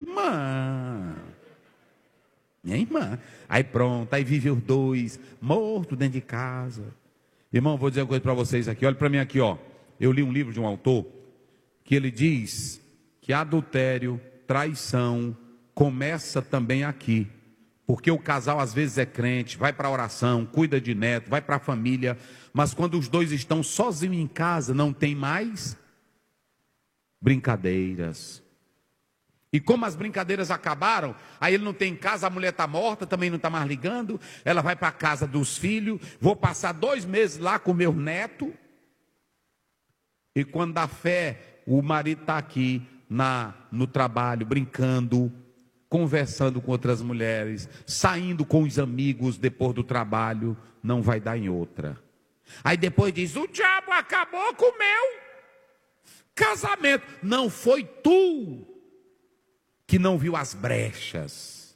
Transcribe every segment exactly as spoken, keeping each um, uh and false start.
irmã. Minha irmã. Aí pronto, aí vive os dois, morto dentro de casa. Irmão, vou dizer uma coisa para vocês aqui. Olha para mim aqui, ó. Eu li um livro de um autor que ele diz que adultério, traição, começa também aqui. Porque o casal às vezes é crente, vai para a oração, cuida de neto, vai para a família, mas quando os dois estão sozinhos em casa, não tem mais brincadeiras. E como as brincadeiras acabaram, aí ele não tem em casa, a mulher está morta, também não está mais ligando, ela vai para a casa dos filhos, vou passar dois meses lá com meu neto, e quando dá fé, o marido está aqui na, no trabalho, brincando, conversando com outras mulheres, saindo com os amigos depois do trabalho, não vai dar em outra. Aí depois diz, o diabo acabou com o meu casamento. Não foi tu que não viu as brechas.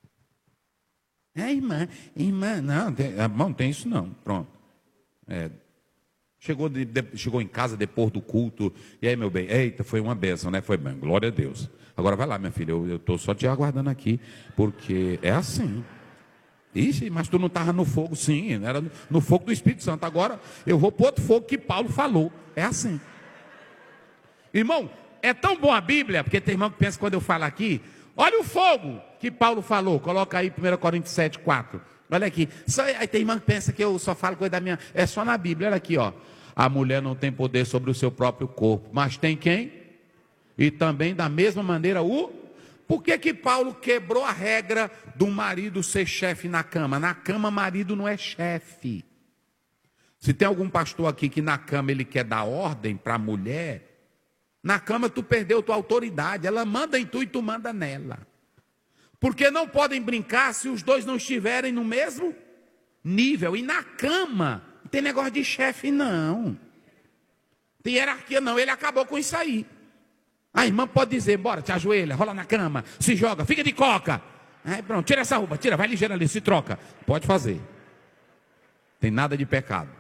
É, irmã, irmã, não, tem, não tem isso não, pronto. É, chegou, de, de, chegou em casa depois do culto, e aí meu bem, eita, foi uma bênção, né? Foi bem, glória a Deus. Agora vai lá, minha filha, eu estou só te aguardando aqui, porque é assim. Ixi, mas tu não estava no fogo, sim, era no, no fogo do Espírito Santo. Agora eu vou para outro fogo que Paulo falou. É assim. Irmão, é tão bom a Bíblia, porque tem irmão que pensa quando eu falo aqui, olha o fogo que Paulo falou, coloca aí primeira Coríntios sete, quatro. Olha aqui, só, aí tem irmão que pensa que eu só falo coisa da minha, é só na Bíblia, olha aqui, ó. A mulher não tem poder sobre o seu próprio corpo, mas tem quem? E também da mesma maneira o... Por que que Paulo quebrou a regra do marido ser chefe na cama? Na cama marido não é chefe. Se tem algum pastor aqui que na cama ele quer dar ordem para a mulher, na cama tu perdeu tua autoridade, ela manda em tu e tu manda nela. Porque não podem brincar se os dois não estiverem no mesmo nível. E na cama não tem negócio de chefe não. Tem hierarquia não, ele acabou com isso aí. A irmã pode dizer, bora, te ajoelha, rola na cama, se joga, fica de coca. Aí pronto, tira essa roupa, tira, vai ligeiro ali, se troca. Pode fazer. Tem nada de pecado.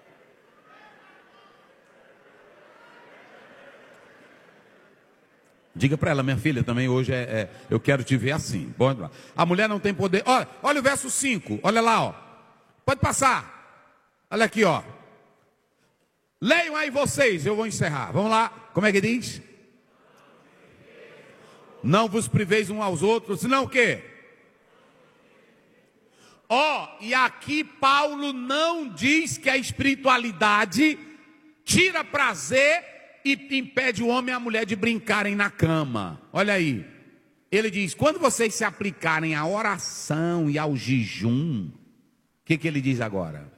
Diga para ela, minha filha, também hoje é, é, eu quero te ver assim. Pode lá. A mulher não tem poder. Olha, olha o verso cinco, olha lá, ó. Pode passar. Olha aqui, ó. Leiam aí vocês, eu vou encerrar. Vamos lá, como é que diz? Não vos priveis um aos outros, senão o quê? Ó, oh, e aqui Paulo não diz que a espiritualidade tira prazer e impede o homem e a mulher de brincarem na cama. Olha aí. Ele diz, quando vocês se aplicarem à oração e ao jejum, o que que ele diz agora?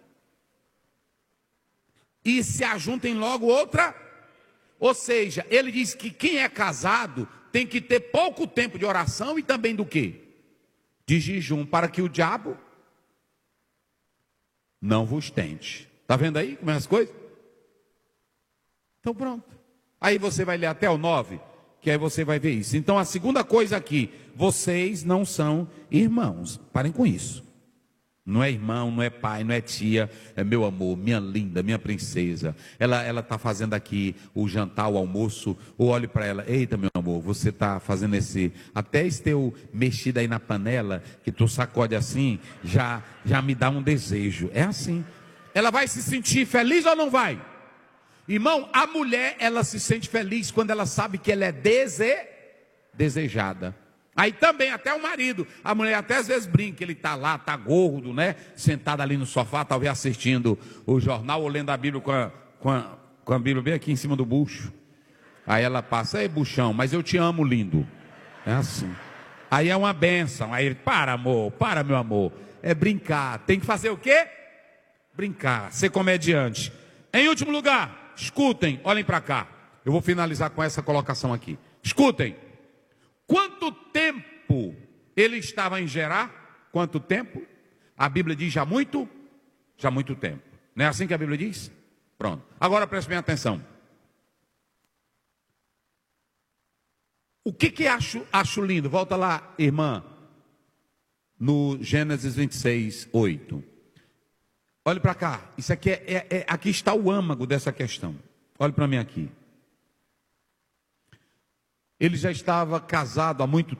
E se ajuntem logo outra. Ou seja, ele diz que quem é casado tem que ter pouco tempo de oração e também do quê? De jejum, para que o diabo não vos tente. Está vendo aí como é as coisas? Então pronto. Aí você vai ler até o nove, que aí você vai ver isso. Então a segunda coisa aqui, vocês não são irmãos. Parem com isso. Não é irmão, não é pai, não é tia, é meu amor, minha linda, minha princesa. Ela ela está fazendo aqui o jantar, o almoço, ou olhe para ela, eita meu amor, você está fazendo esse, até esse teu mexido aí na panela, que tu sacode assim, já, já me dá um desejo. É assim. Ela vai se sentir feliz ou não vai? Irmão, a mulher, ela se sente feliz quando ela sabe que ela é dese... desejada. Aí também, até o marido, a mulher até às vezes brinca, ele está lá, está gordo, né? Sentado ali no sofá, talvez assistindo o jornal ou lendo a Bíblia com a, com a, com a Bíblia bem aqui em cima do bucho. Aí ela passa, ei buchão, mas eu te amo lindo. É assim. Aí é uma bênção, aí ele, para amor, para meu amor. É brincar, tem que fazer o quê? Brincar, ser comediante. Em último lugar, escutem, olhem para cá. Eu vou finalizar com essa colocação aqui. Escutem. Quanto tempo ele estava em Gerar? Quanto tempo? A Bíblia diz já muito? Já muito tempo. Não é assim que a Bíblia diz? Pronto. Agora preste bem atenção. O que que acho, acho lindo? Volta lá, irmã. No Gênesis vinte e seis, oito. Olhe para cá. Isso aqui é, é, é, aqui está o âmago dessa questão. Olhe para mim aqui. Ele já estava casado há muito